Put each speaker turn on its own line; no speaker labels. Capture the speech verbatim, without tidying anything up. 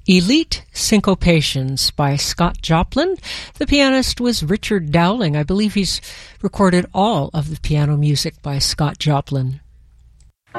Elite Syncopations by Scott Joplin. The pianist was Richard Dowling. I believe he's recorded all of the piano music by Scott Joplin.